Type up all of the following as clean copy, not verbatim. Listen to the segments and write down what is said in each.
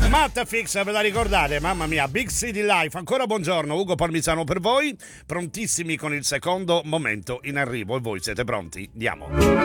Mattafix, ve la ricordate? Mamma mia, Big City Life. Ancora buongiorno, Ugo Palmisano per voi. Prontissimi con il secondo momento in arrivo. E voi siete pronti? Andiamo.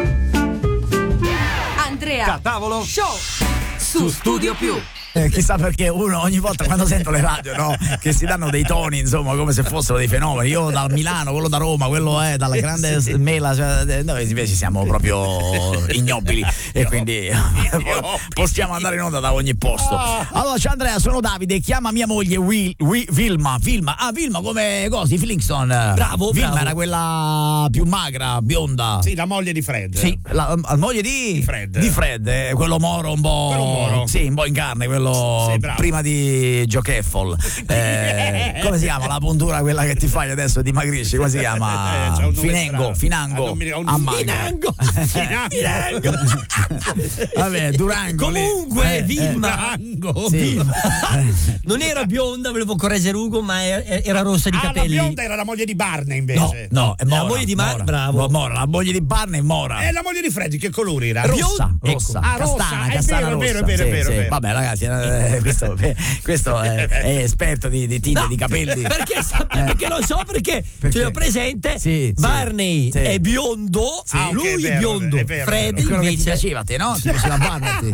Andrea Tavolo Show su Studio Più. Chissà perché uno ogni volta quando sento le radio, no, che si danno dei toni, insomma, come se fossero dei fenomeni. Io da Milano, quello da Roma, quello è dalla grande mela, cioè, noi invece siamo proprio ignobili e quindi possiamo andare in onda da ogni posto. Allora, ciao Andrea, sono Davide, chiama mia moglie Vilma. Ah, Vilma come così, Flintstone. Bravo, Vilma bravo. era quella più magra, bionda. Sì, la moglie di Fred. Sì, la moglie di Fred, quello moro un po'. Quello moro. Sì, un po' in carne, quello prima di Joe Keffel. Come si chiama la puntura quella che ti fai adesso e dimagrisci? Come si chiama? Finango. Finango. Vabbè, Durango. Comunque, Vilma. Sì. Non era bionda, volevo correggere Ugo, ma era rossa di capelli. La bionda era la moglie di Barney invece. No, è Mora. La moglie di bravo. Mora, la moglie di Barney è Mora. E la moglie di Freddy che colore era? Rossa. Rossa. Ah, Castana, rossa. castana È rossa. vero. Vabbè, ragazzi, questo è esperto di tinte, di capelli. Perché lo so, perché ce l'ho presente. Sì, Barney sì. è biondo, lui è biondo. Freddy Quello che ti invece piaceva a te, no? Ti piaceva Barney.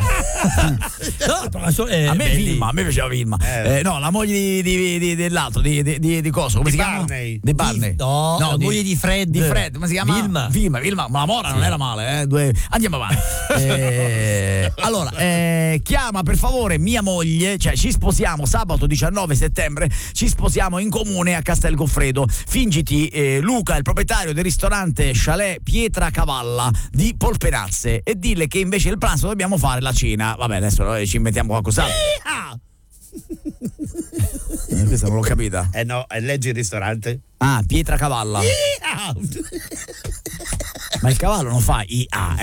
a me piaceva Vilma. No, la moglie dell'altro, di cosa? Come si chiama? Di Barney. No, la moglie di Fred. Come si chiama? Vilma, ma la Mora non era male, Andiamo avanti. Allora, chiama per favore mia moglie, cioè ci sposiamo sabato 19 settembre, ci sposiamo in comune a Castel Goffredo. Fingiti Luca, il proprietario del ristorante Chalet Pietra Cavalla di Polpenazze, e dille che invece il pranzo dobbiamo fare la cena. Vabbè, adesso noi ci inventiamo qualcos'altro. Questa non l'ho capita. No, leggi il ristorante. Ah, Pietra Cavalla. Ma il cavallo non fa IA,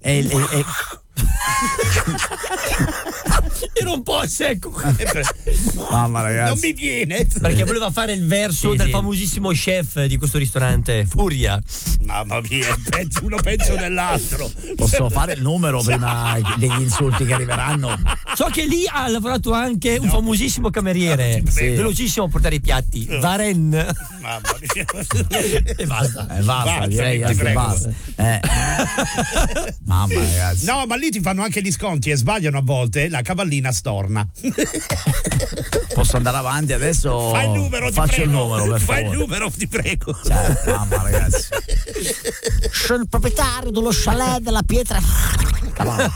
Era un po' secco. Mamma ragazzi, Non mi viene. Perché voleva fare il verso del famosissimo chef di questo ristorante, Furia. Mamma mia, uno penso dell'altro. Posso fare il numero prima degli insulti che arriveranno? So che lì ha lavorato anche un famosissimo cameriere, velocissimo a portare i piatti, Varen. Mamma mia. E basta. Basta, direi anche basta. Mamma ragazzi. No, ma lì ti fanno anche gli sconti e sbagliano a volte, la cavallina storna. Posso andare avanti adesso? Fai il numero, faccio il numero, per Fai favore. il numero, ti prego. Cioè, mamma ragazzi. Sono il proprietario dello chalet della Pietra Cavalla.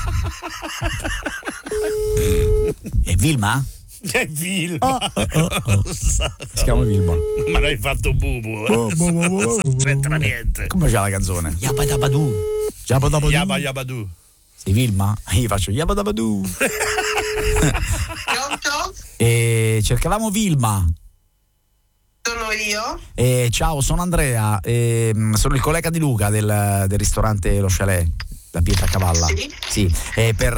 E Vilma? Che Vilma. Si chiama Vilma. Ma l'hai fatto bubu. Non c'entra niente. Come c'è la canzone? Yabadabadoo. Yabba Yabadoo. Sei Vilma? Io faccio Yabadabadoo. Pronto? E cercavamo Vilma. Sono io? Ciao, sono Andrea. Sono il collega di Luca del ristorante Lo Chalet, la Pietra Cavalla. Sì. Per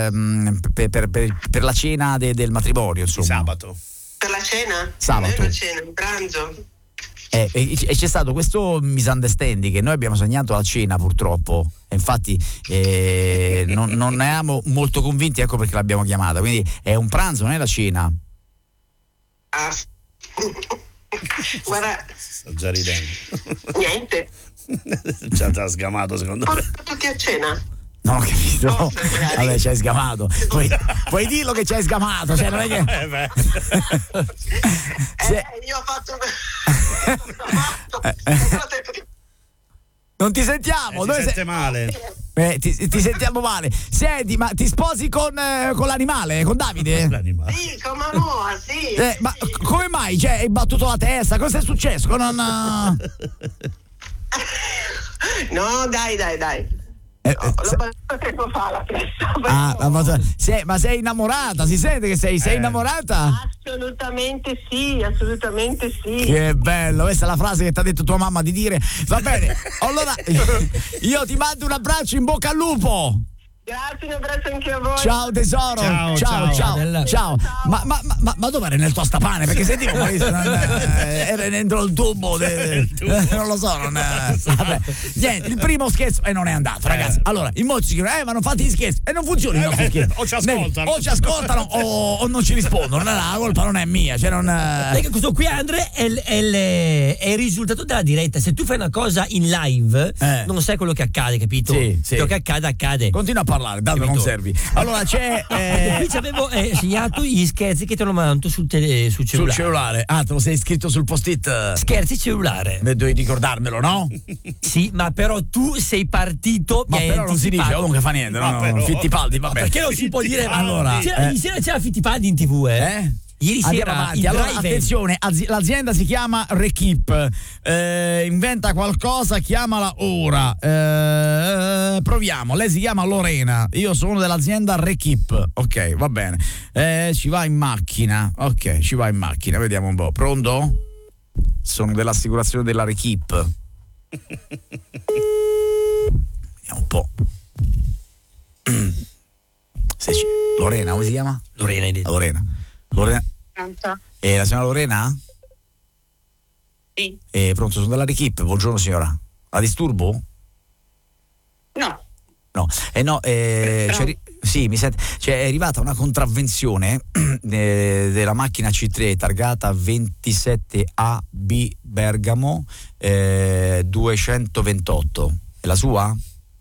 la cena del matrimonio, insomma. Sabato. Per la cena? Sabato. Per la cena, un pranzo. E c'è stato questo misunderstanding che noi abbiamo segnato la cena purtroppo, e infatti non ne eravamo molto convinti, ecco perché l'abbiamo chiamata, quindi è un pranzo, non è la cena. Ah. Guarda, Sto già ridendo. niente. Ci ha già sgamato secondo me. Tutti a cena. Non ho capito. Oh, Vabbè, ci hai sgamato. Puoi dirlo che ci hai sgamato, cioè non è che. Io ho fatto. Non ti sentiamo, Ti sente male. ti sentiamo male. Senti, ma ti sposi con l'animale, con Davide? L'animale. Sì, come no, sì. Ma come mai? Cioè, hai battuto la testa? Cosa è successo? No, dai. L'ho battuto tempo fa la testa. Ma sei innamorata? Si sente che sei innamorata? Assolutamente sì. Che bello, questa è la frase che ti ha detto tua mamma di dire. Va bene, allora io ti mando un abbraccio, in bocca al lupo. Grazie, un abbraccio anche a voi. Ciao tesoro. Ciao. Ma dove era nel tostapane? Perché sentivo era dentro il tubo. Non lo so. Vabbè. Niente, il primo scherzo e non è andato, ragazzi. Allora, in molti si dicono, ma non fate gli scherzi. E non funziona i nostri scherzi. O ci ascoltano. O non ci rispondono. La colpa non è mia. Cioè Perché questo qui, Andre, è il risultato della diretta. Se tu fai una cosa in live, non sai quello che accade, capito? Sì. Quello che accade. Continua a parlare, tanto non servi. Allora c'è. Qui ci avevo segnato gli scherzi che te lo mando sul cellulare. Sul cellulare. Ah, te lo sei scritto sul post-it? Scherzi cellulare. Devi ricordarmelo, no? Sì, ma però tu sei partito. Ma però non si dice, comunque fa niente, no? Fittipaldi, vabbè. Perché non si può dire? Allora, ieri sera c'era Fittipaldi in TV, Ieri sera allora, attenzione, l'azienda si chiama Rekip, inventa qualcosa, chiamala ora. Proviamo, lei si chiama Lorena, io sono dell'azienda Rekip. Ok, va bene. Ci va in macchina. Ok, ci va in macchina, vediamo un po'. Pronto? Sono dell'assicurazione della Rekip. Vediamo un po'. Lorena, come si chiama? Lorena, hai detto. Lorena. Pronto? La signora Lorena? Sì. Pronto, sono della Rekip. Buongiorno signora. La disturbo? No. No. Sì, mi sente. Cioè, è arrivata una contravvenzione della macchina C3 targata 27AB Bergamo 228. È la sua?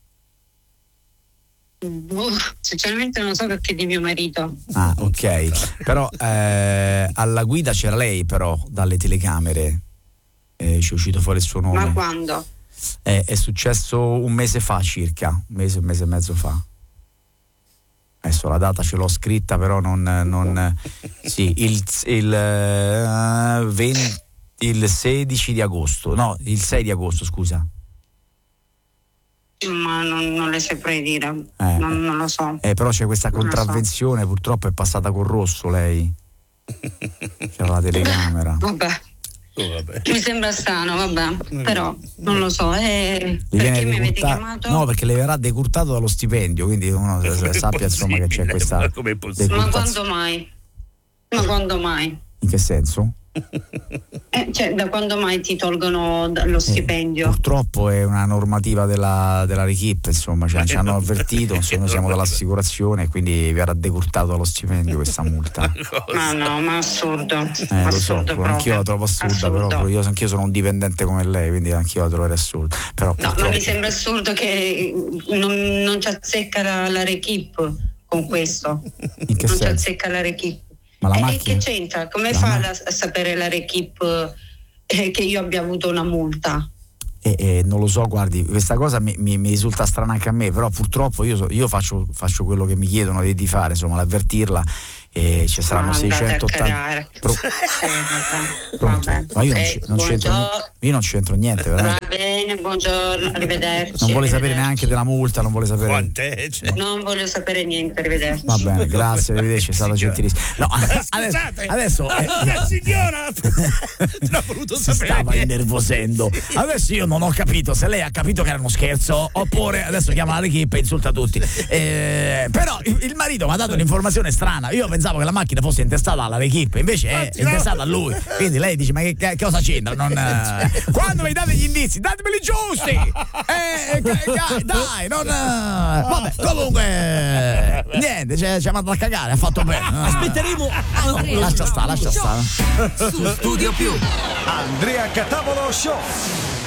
Sinceramente non so perché di mio marito. Ah, ok. Però alla guida c'era lei, però, dalle telecamere. Ci è uscito fuori il suo nome. Ma quando? È successo un mese fa circa, un mese e mezzo fa. Adesso la data ce l'ho scritta, però non sì, il 16 di agosto, no, il 6 di agosto, scusa. Ma non le saprei dire, non lo so. Però c'è questa contravvenzione, purtroppo è passata col rosso lei. C'era la telecamera. Vabbè. Mi sembra strano, vabbè, però non lo so. Perché mi avete chiamato? No, perché le verrà decurtato dallo stipendio, quindi uno sappia insomma che c'è questa. Ma quando mai? In che senso? Cioè, da quando mai ti tolgono lo stipendio? Purtroppo è una normativa della Rekip, insomma, ci hanno avvertito, noi siamo dall'assicurazione, quindi verrà decurtato dallo stipendio questa multa. Ma assurdo. Lo so, anch'io la trovo assurda, però anch'io sono un dipendente come lei, quindi anch'io la troverei assurda. Però, no, ma mi sembra assurdo che non ci azzecca la Rekip con questo. In che senso? Ci azzecca la Rekip. Ma la macchina? Che c'entra? Come fa a sapere la Rekip che io abbia avuto una multa? Non lo so, guardi, questa cosa mi risulta strana anche a me, però purtroppo io faccio quello che mi chiedono di fare, insomma, l'avvertirla, e ci saranno 680. Ma io non c'entro niente, veramente. Va bene, buongiorno, arrivederci. Non vuole sapere neanche della multa, non vuole sapere. Non voglio sapere niente, arrivederci. Va bene, grazie, arrivederci, è stato gentilissimo. No, adesso la signora non ha voluto sapere. Stava innervosendo. Adesso io non ho capito se lei ha capito che era uno scherzo oppure adesso chiama la Rekip e insulta tutti. Però il marito mi ha dato un'informazione strana. Io pensavo che la macchina fosse intestata alla Rekip, invece è intestata a lui. Quindi lei dice: ma che cosa c'entra? Quando mi date gli indizi, datemeli giusti! Dai, non. Vabbè, comunque. Niente, ci ha mandato a cagare, ha fatto bene. Aspetteremo. Lascia stare. Su Studio Più Andrea Catavolo Show.